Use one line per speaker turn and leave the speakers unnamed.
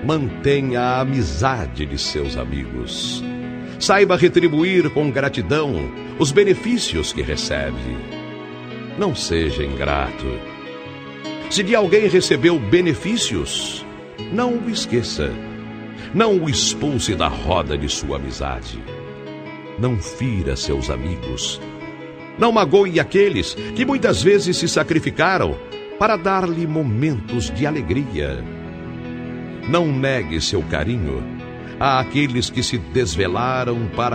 Mantenha a amizade de seus amigos. Saiba retribuir com gratidão os benefícios que recebe. Não seja ingrato. Se de alguém recebeu benefícios, não o esqueça. Não o expulse da roda de sua amizade. Não fira seus amigos. Não magoe aqueles que muitas vezes se sacrificaram para dar-lhe momentos de alegria. Não negue seu carinho àqueles que se desvelaram para